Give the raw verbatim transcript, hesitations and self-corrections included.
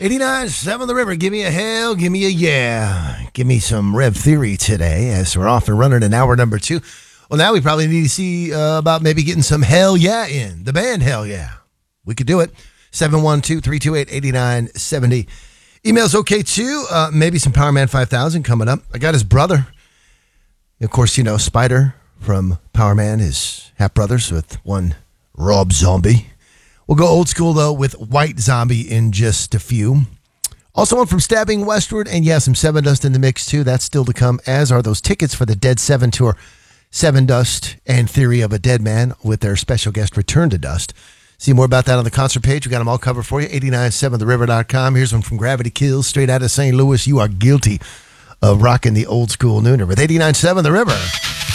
eighty-nine seven The River. Give me a hell, give me a yeah. Give me some Rev Theory today as we're off and running in hour number two. Well, now we probably need to see uh, about maybe getting some hell yeah in. The band Hell Yeah. We could do it. seven one two, three two eight, eight nine seven zero. Email's okay too. Uh, maybe some Power Man five thousand coming up. I got his brother. Of course, you know, Spider from Power Man is half brothers with one Rob Zombie. We'll go old school, though, with White Zombie in just a few. Also one from Stabbing Westward, and yeah, some Seven Dust in the mix, too. That's still to come, as are those tickets for the Dead Seven tour, Seven Dust and Theory of a Dead Man, with their special guest, Return to Dust. See more about that on the concert page. We got them all covered for you, eight nine seven the river dot com. Here's one from Gravity Kills, straight out of Saint Louis. You are guilty of rocking the old school nooner with eight nine seven The River.